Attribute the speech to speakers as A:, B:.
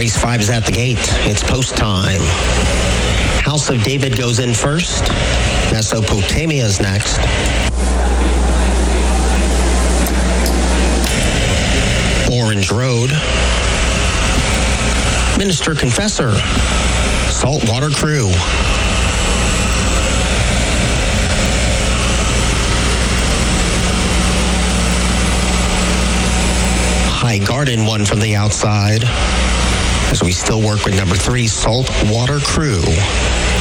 A: Race 5 is at the gate. It's post time. House of David goes in first. Mesopotamia is next. Orange Road. Minister Confessor. Saltwater Crew. High Garden won from the outside, as we still work with number 3, Saltwater Crew.